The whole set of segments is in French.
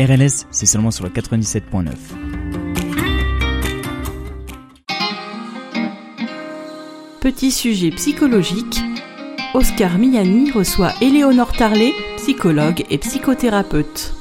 RLS, c'est seulement sur le 97.9. Petit sujet psychologique, Oscar Miani reçoit Éléonore Tarlet, psychologue et psychothérapeute.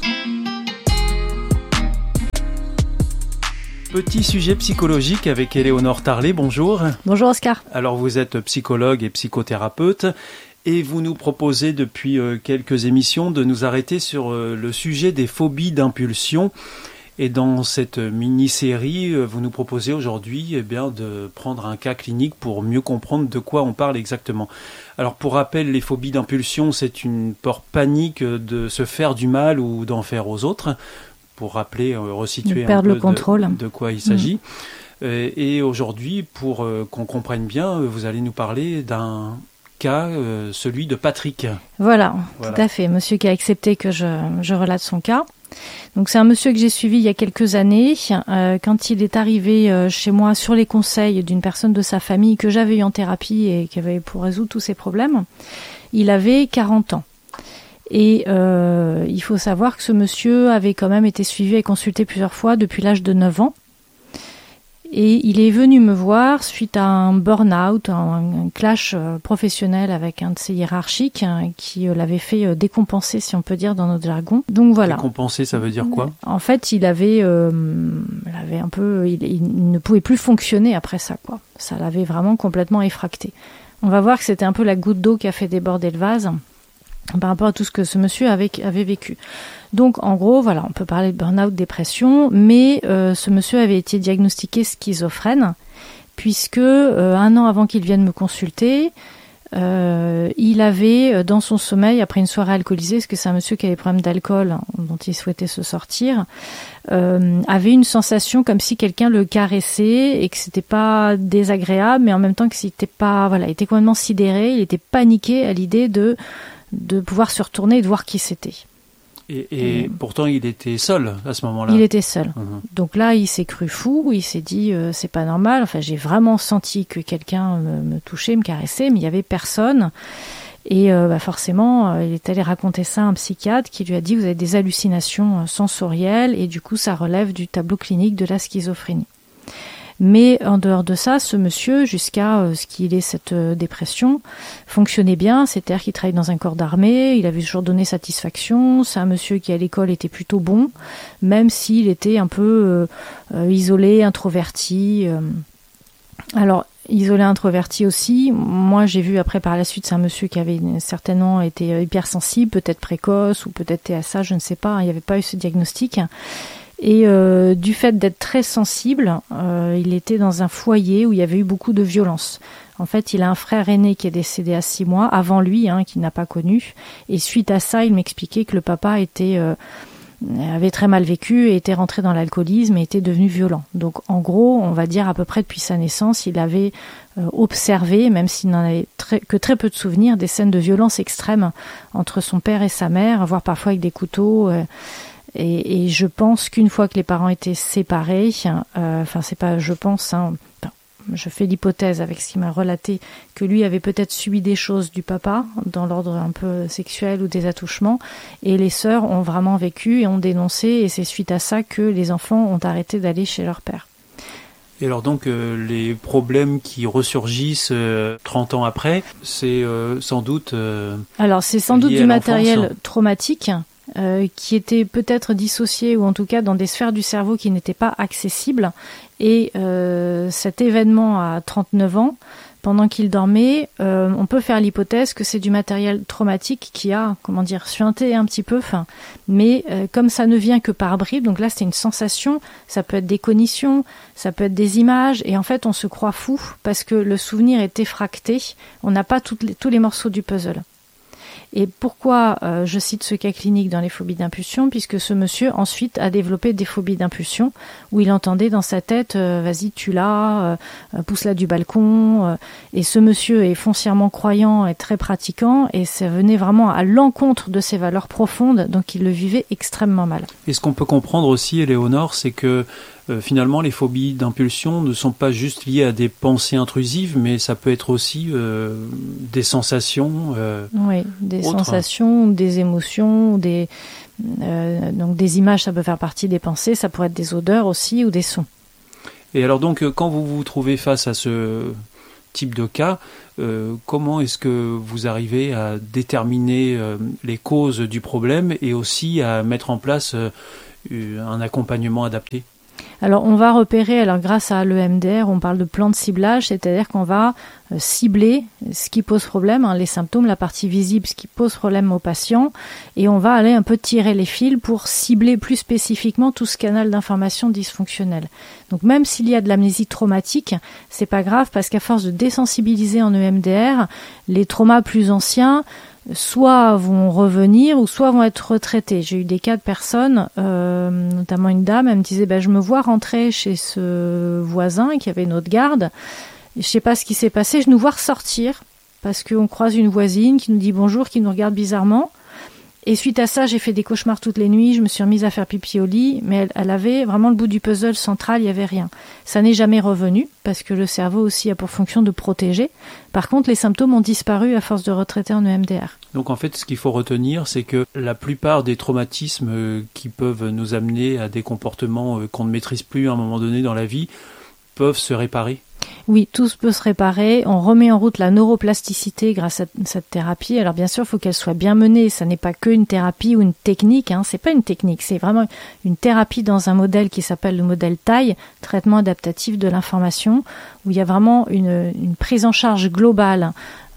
Petit sujet psychologique avec Éléonore Tarlet, bonjour. Bonjour Oscar. Alors vous êtes psychologue et psychothérapeute et vous nous proposez depuis quelques émissions de nous arrêter sur le sujet des phobies d'impulsion. Et dans cette mini-série, vous nous proposez aujourd'hui de prendre un cas clinique pour mieux comprendre de quoi on parle exactement. Alors pour rappel, les phobies d'impulsion, c'est une peur panique de se faire du mal ou d'en faire aux autres. Pour rappeler, resituer un peu de quoi il s'agit. Et aujourd'hui, pour qu'on comprenne bien, vous allez nous parler d'un cas, celui de Patrick. Voilà, tout à fait. Monsieur qui a accepté que je relate son cas. Donc c'est un monsieur que j'ai suivi il y a quelques années, quand il est arrivé chez moi sur les conseils d'une personne de sa famille que j'avais eu en thérapie et qui avait pour résoudre tous ses problèmes. Il avait 40 ans. Et il faut savoir que ce monsieur avait quand même été suivi et consulté plusieurs fois depuis l'âge de 9 ans. Et il est venu me voir suite à un burn-out, un clash professionnel avec un de ses hiérarchiques qui l'avait fait décompenser, si on peut dire, dans notre jargon. Donc voilà. Décompenser, ça veut dire quoi ? En fait, il ne pouvait plus fonctionner après ça, quoi. Ça l'avait vraiment complètement effracté. On va voir que c'était un peu la goutte d'eau qui a fait déborder le vase par rapport à tout ce que ce monsieur avait vécu. Donc en gros, voilà, on peut parler de burn-out, dépression, mais ce monsieur avait été diagnostiqué schizophrène, puisque un an avant qu'il vienne me consulter, il avait dans son sommeil, après une soirée alcoolisée, parce que c'est un monsieur qui avait des problèmes d'alcool dont il souhaitait se sortir, avait une sensation comme si quelqu'un le caressait et que c'était pas désagréable, mais en même temps que c'était pas, voilà, il était complètement sidéré, il était paniqué à l'idée de pouvoir se retourner et de voir qui c'était. Et pourtant, il était seul à ce moment-là. Il était seul. Donc là, il s'est cru fou, il s'est dit c'est pas normal. Enfin, j'ai vraiment senti que quelqu'un me touchait, me caressait, mais il y avait personne. Et forcément, il est allé raconter ça à un psychiatre qui lui a dit vous avez des hallucinations sensorielles et du coup, ça relève du tableau clinique de la schizophrénie. Mais en dehors de ça, ce monsieur, jusqu'à ce qu'il ait cette dépression, fonctionnait bien. C'est-à-dire qu'il travaillait dans un corps d'armée, il avait toujours donné satisfaction. C'est un monsieur qui, à l'école, était plutôt bon, même s'il était un peu isolé, introverti. Alors, isolé, introverti aussi. Moi, j'ai vu après par la suite, c'est un monsieur qui avait certainement été hypersensible, peut-être précoce ou peut-être TSA, je ne sais pas. Il n'y avait pas eu ce diagnostic. Et du fait d'être très sensible, il était dans un foyer où il y avait eu beaucoup de violence. En fait, il a un frère aîné qui est décédé à 6 mois, avant lui, qu'il n'a pas connu. Et suite à ça, il m'expliquait que le papa avait très mal vécu et était rentré dans l'alcoolisme et était devenu violent. Donc en gros, on va dire à peu près depuis sa naissance, il avait observé, même s'il n'en avait que très peu de souvenirs, des scènes de violence extrême entre son père et sa mère, voire parfois avec des couteaux. Et je pense qu'une fois que les parents étaient séparés, c'est pas je pense, je fais l'hypothèse avec ce qu'il m'a relaté, que lui avait peut-être subi des choses du papa, dans l'ordre un peu sexuel ou des attouchements, et les sœurs ont vraiment vécu et ont dénoncé, et c'est suite à ça que les enfants ont arrêté d'aller chez leur père. Et alors donc, les problèmes qui ressurgissent 30 ans après, c'est sans doute... Alors c'est sans doute du matériel traumatique, qui était peut-être dissocié ou en tout cas dans des sphères du cerveau qui n'étaient pas accessibles. Et cet événement à 39 ans, pendant qu'il dormait, on peut faire l'hypothèse que c'est du matériel traumatique qui a, suinté un petit peu. Mais comme ça ne vient que par bribes, donc là c'est une sensation, ça peut être des cognitions, ça peut être des images, et en fait on se croit fou parce que le souvenir est effracté, on n'a pas tous les morceaux du puzzle. Et pourquoi je cite ce cas clinique dans les phobies d'impulsion, puisque ce monsieur ensuite a développé des phobies d'impulsion où il entendait dans sa tête vas-y tue-la, pousse-la du balcon, et ce monsieur est foncièrement croyant et très pratiquant et ça venait vraiment à l'encontre de ses valeurs profondes, donc il le vivait extrêmement mal. Et ce qu'on peut comprendre aussi, Éléonore, c'est que finalement, les phobies d'impulsion ne sont pas juste liées à des pensées intrusives, mais ça peut être aussi des sensations. Oui, des autres. sensations, des émotions, donc des images, ça peut faire partie des pensées, ça pourrait être des odeurs aussi ou des sons. Et alors donc, quand vous vous trouvez face à ce type de cas, comment est-ce que vous arrivez à déterminer les causes du problème et aussi à mettre en place un accompagnement adapté ? Alors on va repérer, alors grâce à l'EMDR, on parle de plan de ciblage, c'est-à-dire qu'on va cibler ce qui pose problème, les symptômes, la partie visible, ce qui pose problème au patient, et on va aller un peu tirer les fils pour cibler plus spécifiquement tout ce canal d'information dysfonctionnel. Donc même s'il y a de l'amnésie traumatique, c'est pas grave parce qu'à force de désensibiliser en EMDR, les traumas plus anciens soit vont revenir ou soit vont être retraités. J'ai eu des cas de personnes, notamment une dame, elle me disait je me vois rentrer chez ce voisin qui avait une autre garde, et je sais pas ce qui s'est passé, je nous vois ressortir parce qu'on croise une voisine qui nous dit bonjour, qui nous regarde bizarrement. Et suite à ça, j'ai fait des cauchemars toutes les nuits, je me suis remise à faire pipi au lit, mais elle avait vraiment le bout du puzzle central, il n'y avait rien. Ça n'est jamais revenu, parce que le cerveau aussi a pour fonction de protéger. Par contre, les symptômes ont disparu à force de retraiter en EMDR. Donc en fait, ce qu'il faut retenir, c'est que la plupart des traumatismes qui peuvent nous amener à des comportements qu'on ne maîtrise plus à un moment donné dans la vie peuvent se réparer. Oui, tout peut se réparer. On remet en route la neuroplasticité grâce à cette thérapie. Alors bien sûr, il faut qu'elle soit bien menée. Ça n'est pas qu'une thérapie ou une technique. C'est pas une technique, c'est vraiment une thérapie dans un modèle qui s'appelle le modèle TAI, traitement adaptatif de l'information, où il y a vraiment une prise en charge globale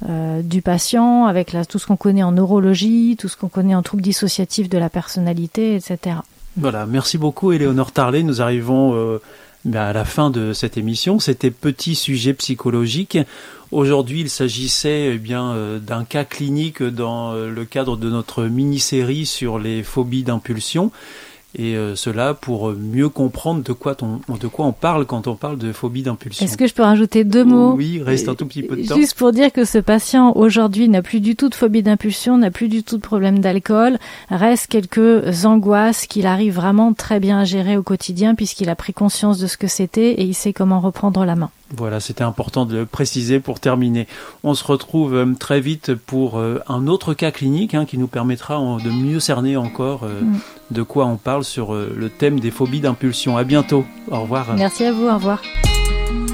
du patient avec tout ce qu'on connaît en neurologie, tout ce qu'on connaît en troubles dissociatifs de la personnalité, etc. Voilà, merci beaucoup Éléonore Tarlet. Nous arrivons à la fin de cette émission. C'était Petit sujet psychologique. Aujourd'hui, il s'agissait d'un cas clinique dans le cadre de notre mini-série sur les phobies d'impulsion. Et cela pour mieux comprendre de quoi on parle quand on parle de phobie d'impulsion. Est-ce que je peux rajouter 2 mots ? Oui, reste un tout petit peu de temps. Juste pour dire que ce patient aujourd'hui n'a plus du tout de phobie d'impulsion, n'a plus du tout de problème d'alcool, reste quelques angoisses qu'il arrive vraiment très bien à gérer au quotidien puisqu'il a pris conscience de ce que c'était et il sait comment reprendre la main. Voilà, c'était important de le préciser pour terminer. On se retrouve très vite pour un autre cas clinique qui nous permettra de mieux cerner encore de quoi on parle sur le thème des phobies d'impulsion. À bientôt. Au revoir. Merci à vous. Au revoir.